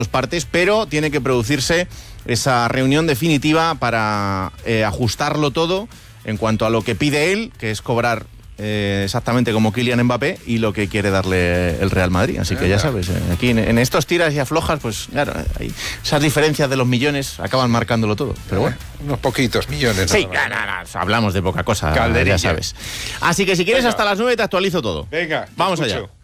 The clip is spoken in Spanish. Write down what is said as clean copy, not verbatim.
partes, pero tiene que producirse esa reunión definitiva para ajustarlo todo en cuanto a lo que pide él, que es cobrar exactamente como Kylian Mbappé, y lo que quiere darle el Real Madrid. Así que ya sabes, aquí en estos tiras y aflojas, pues claro, esas diferencias de los millones acaban marcándolo todo. Pero bueno, unos poquitos millones. Sí, hablamos de poca cosa, ya sabes. Así que si quieres, hasta las 9 te actualizo todo. Venga, vamos allá.